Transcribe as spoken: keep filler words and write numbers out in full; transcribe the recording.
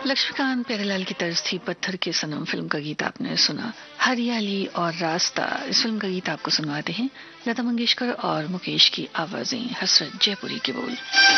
लक्ष्मीकांत प्यारेलाल की तर्ज थी पत्थर के सनम फिल्म का गीत आपने सुना। हरियाली और रास्ता इस फिल्म का गीत आपको सुनवाते हैं लता मंगेशकर और मुकेश की आवाजें, हसरत जयपुरी के बोल।